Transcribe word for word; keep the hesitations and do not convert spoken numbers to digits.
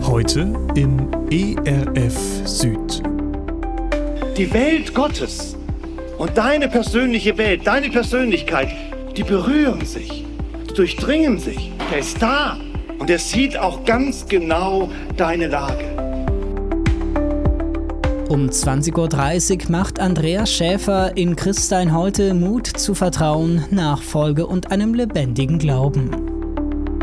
Heute im E R F Süd. Die Welt Gottes und deine persönliche Welt, deine Persönlichkeit, die berühren sich, durchdringen sich. Er ist da und er sieht auch ganz genau deine Lage. Um zwanzig Uhr dreißig macht Andreas Schäfer in Christsein heute Mut zu Vertrauen, Nachfolge und einem lebendigen Glauben.